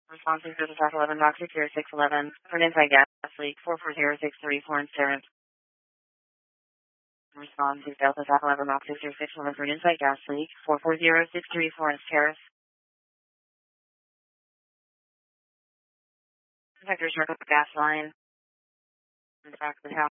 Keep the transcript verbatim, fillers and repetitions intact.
Response to Delta South eleven, box six zero six eleven, for an inside gas leak, four four zero six three, Florence Terrace. Response to Delta South eleven, box six zero six eleven, for an inside gas leak, four four zero six three, Florence Terrace. Detector circle gas line. In fact, the house.